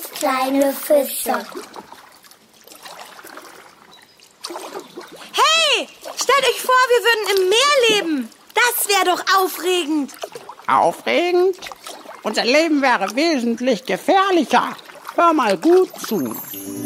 kleine Fische. Hey, stellt euch vor, wir würden im Meer leben. Das wäre doch aufregend. Aufregend? Unser Leben wäre wesentlich gefährlicher. Hör mal gut zu.